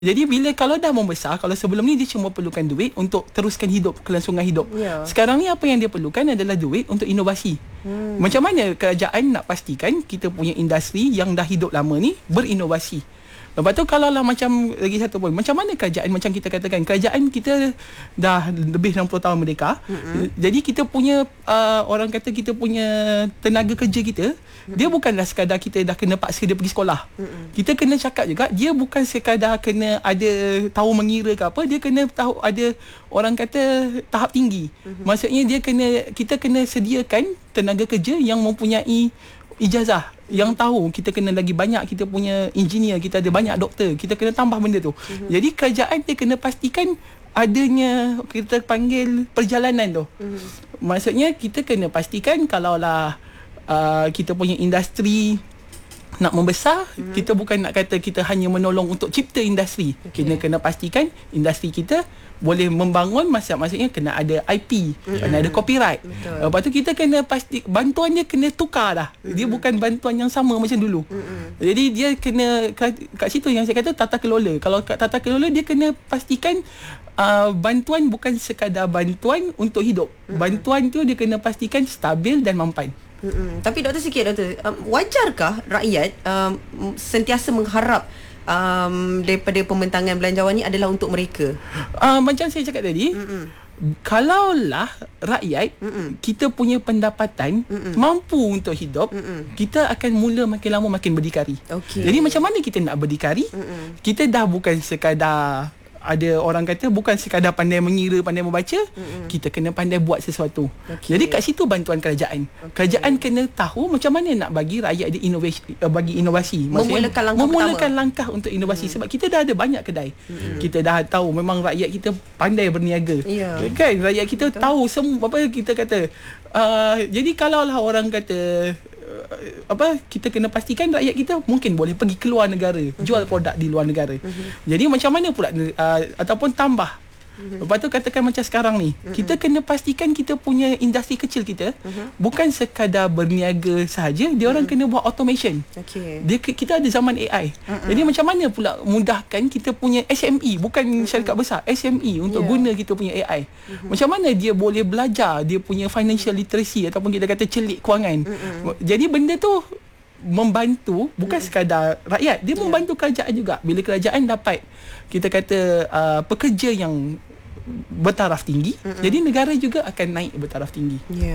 Jadi bila kalau dah membesar, kalau sebelum ni dia cuma perlukan duit untuk teruskan hidup, kelangsungan hidup. Sekarang ni apa yang dia perlukan adalah duit untuk inovasi. Macam mana kerajaan nak pastikan kita punya industri yang dah hidup lama ni berinovasi? Lepas tu kalau lah macam lagi satu pun, macam mana kerajaan, macam kita katakan kerajaan kita dah lebih 60 tahun merdeka. Jadi kita punya orang kata kita punya tenaga kerja kita, dia bukanlah sekadar kita dah kena paksa dia pergi sekolah. Kita kena cakap juga dia bukan sekadar kena ada tahu mengira ke apa, dia kena tahu ada orang kata tahap tinggi. Maksudnya kita kena sediakan tenaga kerja yang mempunyai ijazah, yang tahu kita kena lagi banyak, kita punya engineer, kita ada banyak doktor, kita kena tambah benda tu. Jadi kerajaan dia kena pastikan adanya kita panggil perjalanan tu. Maksudnya kita kena pastikan kalaulah kita punya industri nak membesar, kita bukan nak kata kita hanya menolong untuk cipta industri. Kita kena pastikan industri kita boleh membangun, maksudnya kena ada IP, kena ada copyright. Lepas tu kita kena pasti bantuan dia kena tukar dah. Dia bukan bantuan yang sama macam dulu. Jadi dia kena kat situ yang saya kata tata kelola. Kalau kat tata kelola dia kena pastikan bantuan bukan sekadar bantuan untuk hidup. Bantuan tu dia kena pastikan stabil dan mampan. Tapi doktor, wajarkah rakyat sentiasa mengharap daripada pembentangan belanjawan ni adalah untuk mereka? Macam saya cakap tadi, kalaulah rakyat kita punya pendapatan mampu untuk hidup, kita akan mula makin lama makin berdikari. Jadi macam mana kita nak berdikari? Kita dah bukan sekadar ada orang kata bukan sekadar pandai mengira, pandai membaca, kita kena pandai buat sesuatu. Jadi kat situ bantuan kerajaan. Kerajaan kena tahu macam mana nak bagi rakyat dia bagi inovasi. Memulakan langkah untuk inovasi. Sebab kita dah ada banyak kedai. Kita dah tahu memang rakyat kita pandai berniaga. Kan? Rakyat kita tahu semua apa kita kata. Jadi kalaulah orang kata kita kena pastikan rakyat kita mungkin boleh pergi keluar negara, jual produk di luar negara. Jadi macam mana pula ataupun tambah. Lepas tu katakan macam sekarang ni, kita kena pastikan kita punya industri kecil kita bukan sekadar berniaga sahaja, dia orang kena buat automation. Kita ada zaman AI. Jadi macam mana pula mudahkan kita punya SME, bukan syarikat besar, SME untuk guna kita punya AI. Macam mana dia boleh belajar dia punya financial literacy ataupun kita kata celik kewangan. Jadi benda tu membantu bukan sekadar rakyat, dia membantu kerajaan juga. Bila kerajaan dapat kita kata pekerja yang bertaraf tinggi, jadi negara juga akan naik bertaraf tinggi.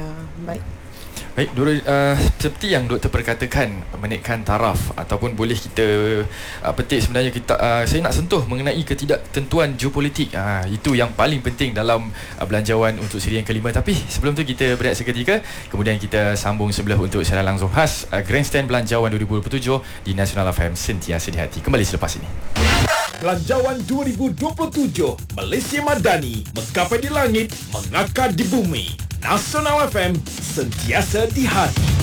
Baik, seperti yang doktor perkatakan, menaikkan taraf ataupun boleh kita petik sebenarnya saya nak sentuh mengenai ketidaktentuan geopolitik. Itu yang paling penting dalam belanjawan untuk siri yang kelima. Tapi sebelum tu kita berehat seketika, kemudian kita sambung sebelah untuk siaran langsung khas Grandstand Belanjawan 2027 di Nasional FM, sentiasa di hati. Kembali selepas ini. Belanjawan 2027 Malaysia Madani, mengkapai di langit, mengakar di bumi. Nasional FM, sentiasa di hati.